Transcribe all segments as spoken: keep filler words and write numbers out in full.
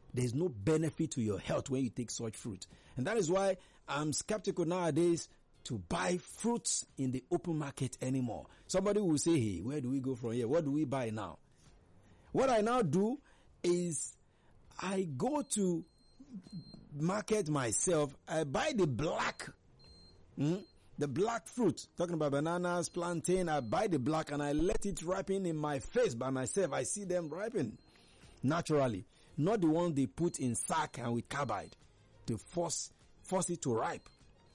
There's no benefit to your health when you take such fruit. And that is why I'm skeptical nowadays to buy fruits in the open market anymore. Somebody will say, hey, where do we go from here? What do we buy now? What I now do is I go to market myself. I buy the black, hmm, the black fruit. Talking about bananas, plantain. I buy the black and I let it ripen in my face by myself. I see them ripen naturally. Not the one they put in sack and with carbide to force, force it to ripe.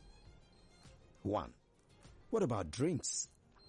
One. What about drinks?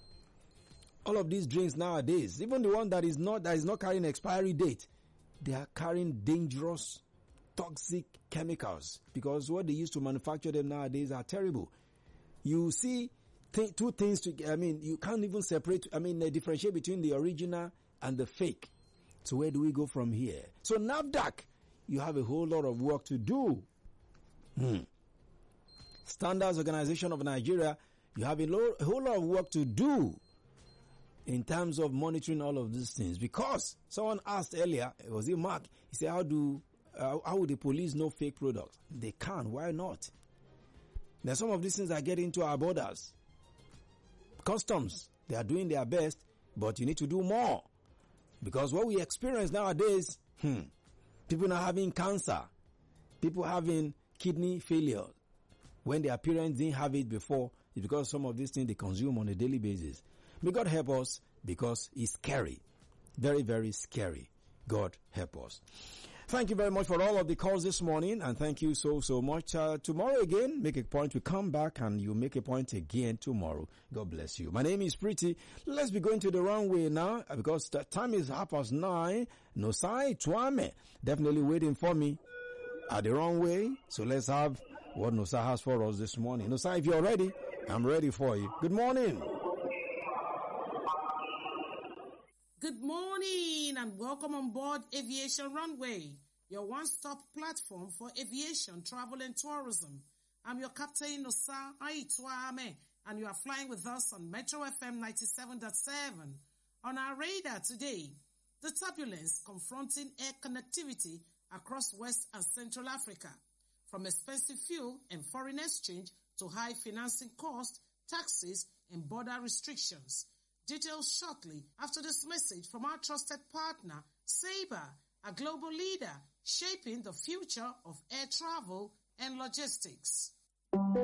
All of these drinks nowadays, even the one that is not, that is not carrying expiry date, they are carrying dangerous, toxic chemicals because what they use to manufacture them nowadays are terrible. You see th- two things to, I mean, you can't even separate, I mean, differentiate between the original and the fake. So where do we go from here? So NAFDAC, you have a whole lot of work to do. Hmm. Standards Organization of Nigeria, you have a, lo- a whole lot of work to do in terms of monitoring all of these things. Because someone asked earlier, it was it Mark, he said, how do, uh, how would the police know fake products? They can. Why not? Now some of these things are getting into our borders. Customs, they are doing their best, but you need to do more. Because what we experience nowadays, hmm, people now having cancer, people having kidney failure, when their parents didn't have it before, it's because some of these things they consume on a daily basis. May God help us because it's scary. Very, very scary. God help us. Thank you very much for all of the calls this morning, and thank you so, so much. Uh, tomorrow again, make a point to come back and you make a point again tomorrow. God bless you. My name is Pretty. Let's be going to the runway now because the time is half past nine. Nosai Tuame definitely waiting for me at the runway. So let's have what Nosai has for us this morning. Nosai, if you're ready, I'm ready for you. Good morning. Good morning and welcome on board Aviation Runway, your one-stop platform for aviation, travel and tourism. I'm your captain, Nosa Aituame, and you are flying with us on Metro F M ninety-seven point seven. On our radar today, the turbulence confronting air connectivity across West and Central Africa, from expensive fuel and foreign exchange to high financing costs, taxes, and border restrictions. Details shortly after this message from our trusted partner, Sabre, a global leader shaping the future of air travel and logistics. When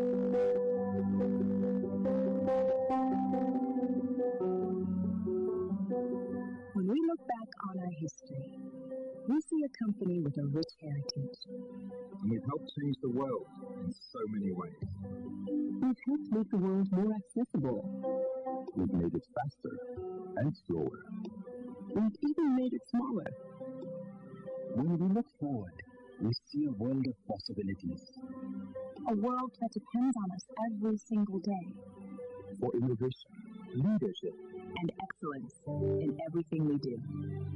we look back on our history, we see a company with a rich heritage. And we've helped change the world in so many ways. We've helped make the world more accessible. We've made it faster and slower. We've even made it smaller. When we look forward, we see a world of possibilities. A world that depends on us every single day. For innovation, leadership, and excellence in everything we do.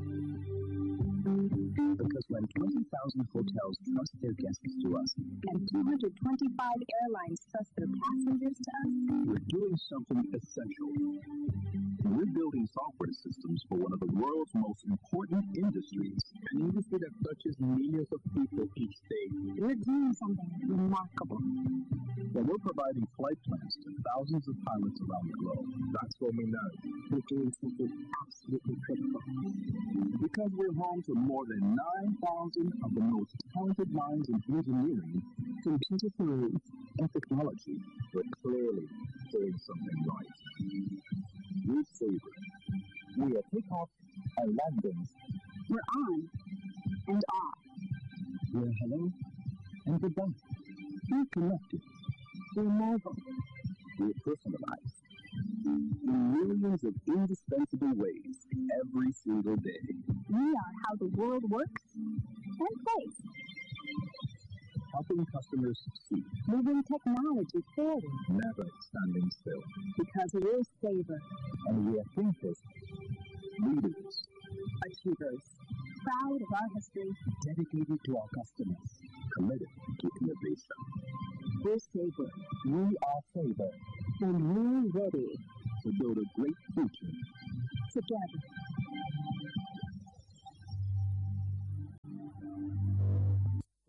Because when twenty thousand hotels trust their guests to us, and two hundred twenty-five airlines trust their passengers to us, we're doing something essential. We're building software systems for one of the world's most important industries, an industry that touches millions of people each day. We're doing something remarkable. When we're providing flight plans to thousands of pilots around the globe, that's when we know we're doing something absolutely critical. Because we're home to more than nine thousand of the most talented minds in engineering, computer science, and technology, we're clearly doing something right. We're Sabre. We are takeoff and landings. We're on and off. We're hello and goodbye. We're connected. We're mobile. We're personalized. In millions of indispensable ways every single day. We are how the world works and plays. Helping customers succeed. Moving technology forward. Never standing still. Because we're Sabre. And we are thinkers, leaders, achievers. Proud of our history. Dedicated to our customers. Committed to innovation. We're Sabre. We are Sabre. And we're ready to build a great future together.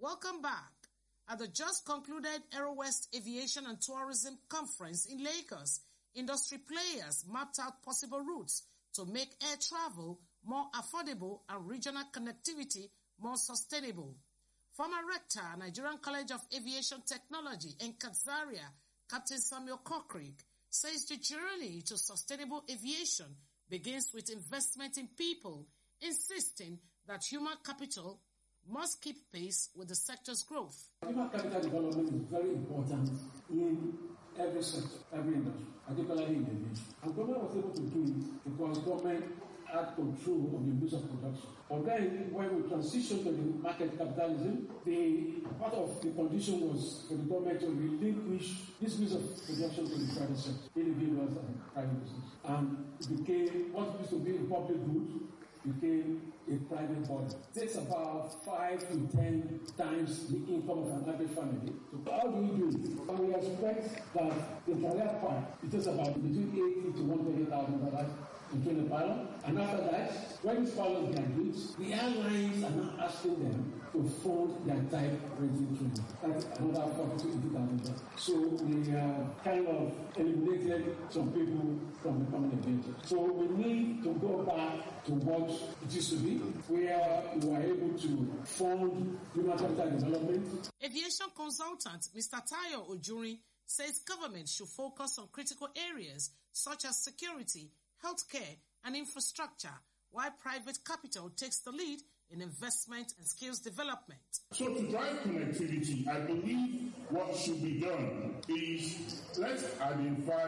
Welcome back. At the just concluded Aero West Aviation and Tourism Conference in Lagos, industry players mapped out possible routes to make air travel more affordable and regional connectivity more sustainable. Former Rector, Nigerian College of Aviation Technology in Zaria, Captain Samuel Kokrik, says the journey to sustainable aviation begins with investment in people, insisting that human capital must keep pace with the sector's growth. Human capital development is very important in every sector, every industry, particularly in aviation. And government was able to do it because government had control of the use of production. But then, when we transitioned to the market capitalism, the part of the condition was for the government to relinquish this use of production to the private sector, individuals and private business. And it became what used to be a public good became a private body. It takes about five to ten times the income of an average family. So how do we do it? And we expect that the career part, it takes about between eighty to one hundred twenty thousand dollars to train a pilot. And after that, when these pilots graduate, the airlines are now asking them to fund their type rating training. That's another forty to eighty thousand dollars. So we uh, kind of eliminated some people from becoming a venture. So we need to go back to what it used to be, where we were able to fund human capital development. Aviation consultant Mister Tayo Ojuri says government should focus on critical areas such as security, healthcare, and infrastructure, while private capital takes the lead in investment and skills development. So to drive connectivity, I believe what should be done is let's identify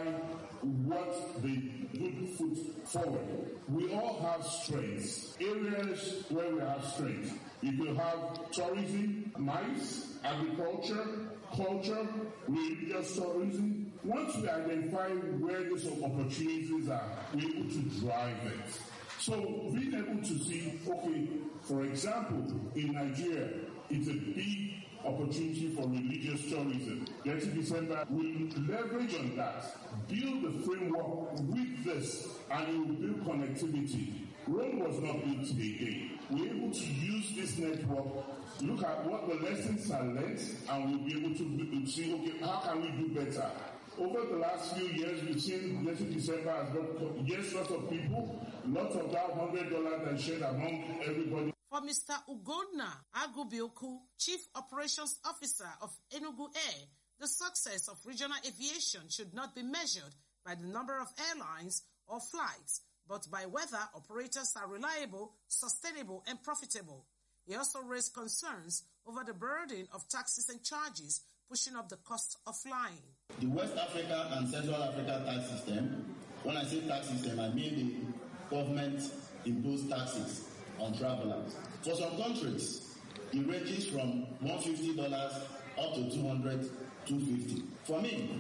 what the good foot forward. We all have strengths, areas where we have strengths. You could have tourism, MICE, agriculture, culture, religious tourism. Once we identify where these opportunities are, we're able to drive it. So being able to see, okay, for example, in Nigeria, it's a big opportunity for religious tourism. thirty December, we leverage on that, build the framework with this, and it will build connectivity. Rome was not built in a day. We're able to use this network, look at what the lessons are learned, and we'll be able to see, okay, how can we do better? Over the last few years, we've seen thirty December has got, yes, lots of people, lots of that one hundred dollars and shared among everybody. For Mister Ugonna Agubioku, Chief Operations Officer of Enugu Air, the success of regional aviation should not be measured by the number of airlines or flights, but by whether operators are reliable, sustainable, and profitable. He also raised concerns over the burden of taxes and charges, pushing up the cost of flying. The West Africa and Central Africa tax system, when I say tax system, I mean the government-imposed taxes on travelers. For some countries, it ranges from one hundred fifty dollars up to two hundred dollars, two hundred fifty dollars. For me,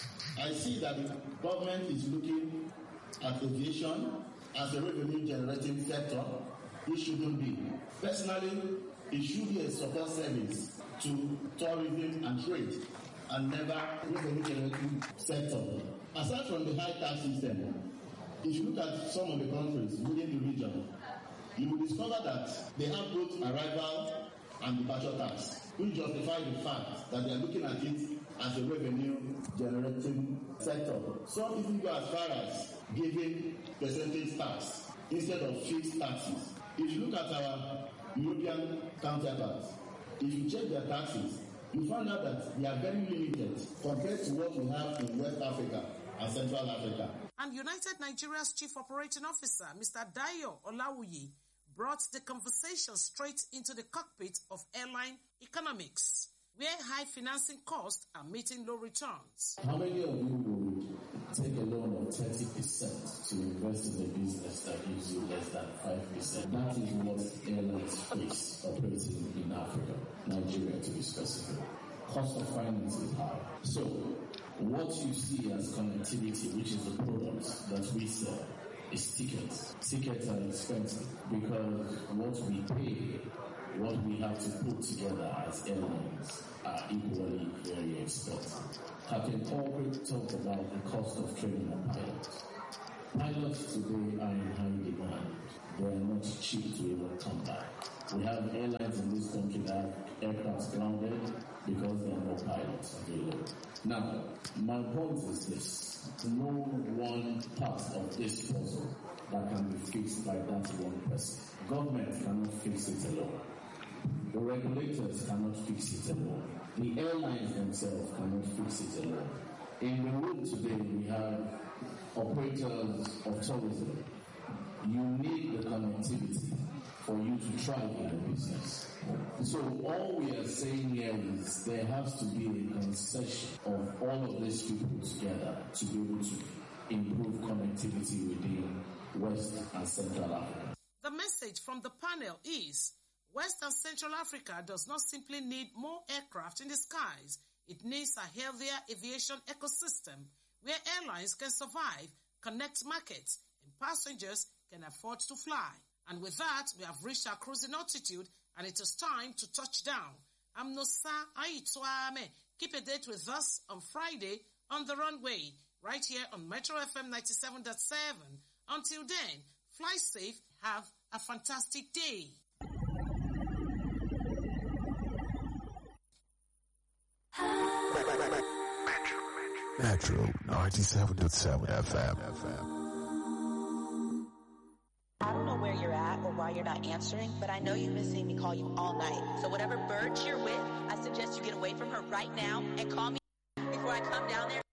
I see that the government is looking at aviation as a revenue-generating sector. It shouldn't be. Personally, it should be a support service to tourism and trade, and never revenue-generating sector. Aside from the high tax system, if you look at some of the countries within the region, you will discover that they have both arrival and departure tax, which justify the fact that they are looking at it as a revenue-generating sector. Some even go as far as giving percentage tax instead of fixed taxes. If you look at our European counterparts, if you check their taxes, you find out that they are very limited compared to what we have in West Africa and Central Africa. And United Nigeria's Chief Operating Officer, Mister Dayo Olawuyi, brought the conversation straight into the cockpit of airline economics, where high financing costs are meeting low returns. How many of you would take a loan of thirty percent to invest in a business that gives you less than five percent? That is what airlines face operating in Africa, Nigeria to be specific. Cost of finance is high. So, what you see as connectivity, which is the product that we sell, is tickets. Tickets are expensive because what we pay, what we have to put together as airlines are equally very expensive. Captain already talked about the cost of training a pilot. Pilots today are in high demand. They are not cheap to even come by. We have airlines in this country that have aircraft grounded because there are no pilots available. Now, my point is this. No one part of this puzzle that can be fixed by that one person. Government cannot fix it alone. The regulators cannot fix it alone. The airlines themselves cannot fix it alone. In the room today, we have operators of tourism. You need the connectivity for you to thrive in the business. So all we are saying here is there has to be a concession of all of these people together to be able to improve connectivity within West and Central Africa. The message from the panel is West and Central Africa does not simply need more aircraft in the skies. It needs a healthier aviation ecosystem where airlines can survive, connect markets, and passengers can afford to fly. And with that, we have reached our cruising altitude, and it is time to touch down. I'm Nosa Aitwame. Keep a date with us on Friday on the runway, right here on Metro F M ninety-seven point seven. Until then, fly safe, have a fantastic day. Metro ninety-seven point seven F M. I don't know where you're at or why you're not answering, but I know you've been seeing me call you all night. So whatever bird you're with, I suggest you get away from her right now and call me before I come down there.